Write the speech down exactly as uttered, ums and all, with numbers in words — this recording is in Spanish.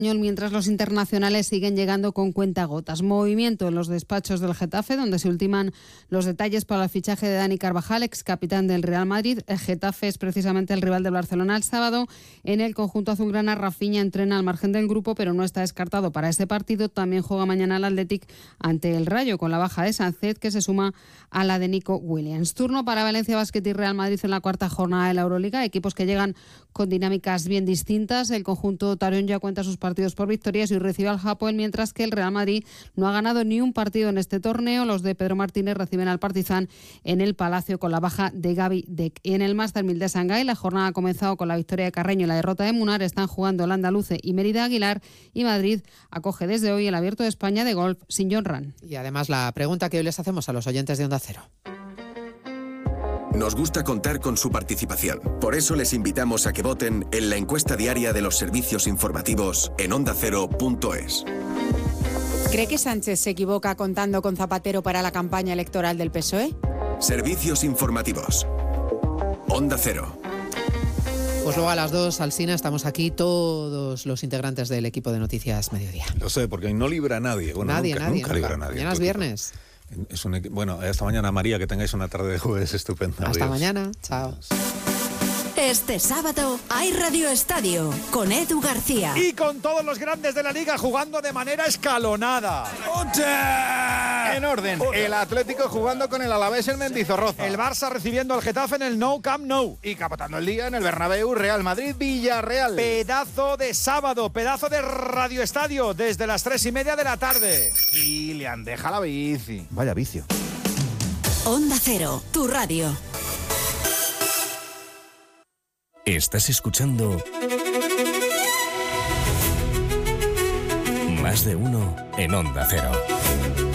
mientras los internacionales siguen llegando con cuentagotas. Movimiento en los despachos del Getafe, donde se ultiman los detalles para el fichaje de Dani Carvajal, ex capitán del Real Madrid. El Getafe es precisamente el rival del Barcelona el sábado. En el conjunto azulgrana, Rafinha entrena al margen del grupo, pero no está descartado para ese partido. También juega mañana el Athletic ante el Rayo, con la baja de Sánchez, que se suma a la de Nico Williams. Turno para Valencia Basket y Real Madrid en la cuarta jornada de la Euroliga. Equipos que llegan con dinámicas bien distintas. El conjunto Tarion ya cuenta sus partidos por victorias y recibe al Hapoel, mientras que el Real Madrid no ha ganado ni un partido en este torneo. Los de Pedro Martínez reciben al Partizan en el Palacio con la baja de Gaby Deck. Y en el Master mil de Shanghái, la jornada ha comenzado con la victoria de Carreño y la derrota de Munar. Están jugando el Andaluce y Mérida Aguilar, y Madrid acoge desde hoy el Abierto de España de golf sin Jon Rahm. Y además la pregunta que hoy les hacemos a los oyentes de Onda Cero. Nos gusta contar con su participación. Por eso les invitamos a que voten en la encuesta diaria de los servicios informativos en onda cero punto es. ¿Cree que Sánchez se equivoca contando con Zapatero para la campaña electoral del P S O E? Servicios informativos. Onda Cero. Pues luego a las dos, Alsina, estamos aquí todos los integrantes del equipo de Noticias Mediodía. Lo sé, porque hoy no libra a nadie. Bueno, nadie, nunca, nadie. Nunca libra a nadie. Mañana es viernes. Es un, bueno, hasta mañana, María, que tengáis una tarde de jueves estupenda. Hasta Adiós. mañana, chao. Este sábado hay Radio Estadio con Edu García. Y con todos los grandes de la liga jugando de manera escalonada. En orden, el Atlético jugando con el Alavés en Mendizorroza. El Barça recibiendo al Getafe en el Nou Camp Nou. Y capotando el día en el Bernabéu, Real Madrid, Villarreal. Pedazo de sábado, pedazo de Radio Estadio desde las tres y media de la tarde. Kilian, deja la bici. Vaya vicio. Onda Cero, tu radio. Estás escuchando Más de Uno en Onda Cero.